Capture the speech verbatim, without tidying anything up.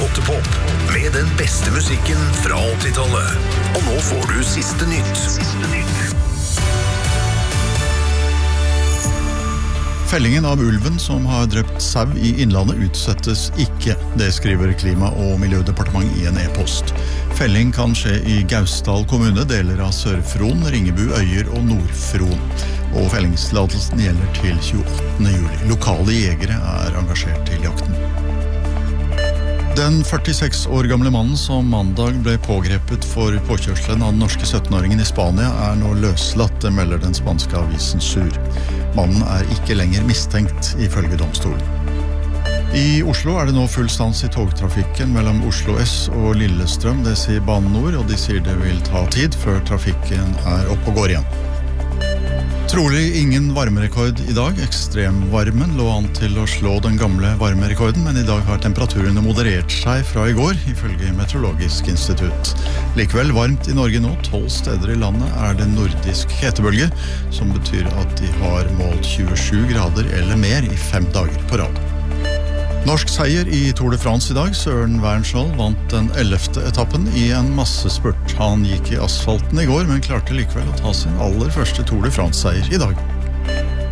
Gåtepop med den beste musikken fra åttitallet. Og nå får du siste nytt. Siste nytt. Fellingen av ulven som har drept sau i innlandet utsettes ikke, det skriver Klima- og miljødepartementet i en e-post. Felling kan skje i Gausdal kommune, deler av Sør-Fron, Ringebu, Øyer og Nord-Fron. Og fellingstillatelsen gjelder til tjueåttende juli. Lokale jegere er engasjert til jakten. Den førtiseks år gamle mannen som mandag ble pågrepet for påkjørselen av den norske syttenåringen i Spania er nå løslatt, det melder den spanske avisen Sur. Mannen er ikke lenger mistenkt, ifølge domstolen. I Oslo er det nå full stans i togtrafikken mellom Oslo S og Lillestrøm, det sier Bane Nor, og de sier det vil ta tid før trafikken er oppe og går igjen. Trolig ingen varmerekord i dag. Ekstremvarmen lå an til å slå den gamle varmerekorden, men i dag har temperaturene moderert seg fra i går, ifølge Meteorologisk institutt. Likevel varmt i Norge nå, tolv steder i landet er det nordisk hetebølge, som betyr at de har målt tjuesju grader eller mer i fem dager på rad. Norsk seier i Tour de France i dag. Søren Wernskjold vant den ellevte etappen i en massespurt. Han gikk i asfalten i går, men klarte likevel å ta sin aller første Tour de France-seier i dag.